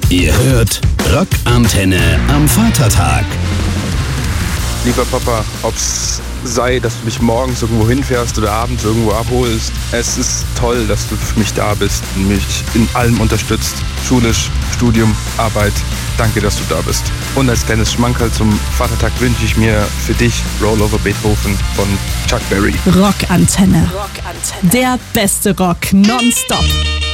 Ihr hört Rockantenne am Vatertag. Lieber Papa, ob's sei, dass du mich morgens irgendwo hinfährst oder abends irgendwo abholst, es ist toll, dass du für mich da bist und mich in allem unterstützt. Schulisch, Studium, Arbeit. Danke, dass du da bist. Und als kleines Schmankerl zum Vatertag wünsche ich mir für dich Roll Over Beethoven von Chuck Berry. Rockantenne. Der beste Rock nonstop.